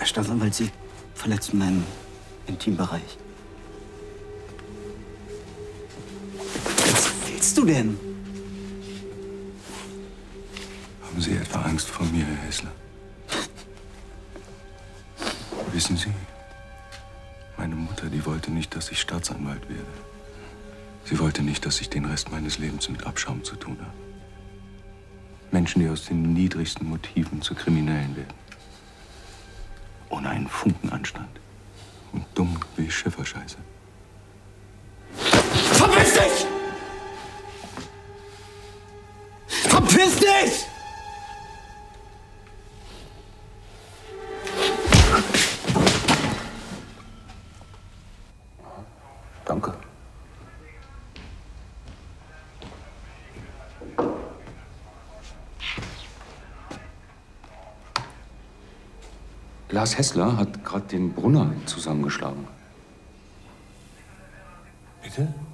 Herr Staatsanwalt, Sie verletzen meinen Intimbereich. Was willst du denn? Haben Sie etwa Angst vor mir, Herr Hessler? Wissen Sie, meine Mutter, die wollte nicht, dass ich Staatsanwalt werde. Sie wollte nicht, dass ich den Rest meines Lebens mit Abschaum zu tun habe. Menschen, die aus den niedrigsten Motiven zu Kriminellen werden. Ohne einen Funken Anstand. Und dumm wie Schifferscheiße. Verpiss dich! Verpiss dich! Danke. Lars Hessler hat gerade den Brunner zusammengeschlagen. Bitte?